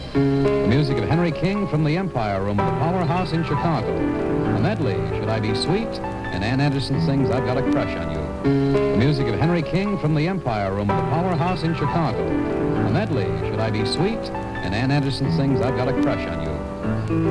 The music of Henry King from the Empire Room of the Powerhouse in Chicago. A medley, Should I Be Sweet? And Ann Anderson sings I've Got a Crush on You. The music of Henry King from the Empire Room of the Powerhouse in Chicago. A medley, Should I Be Sweet? And Ann Anderson sings I've Got a Crush on You.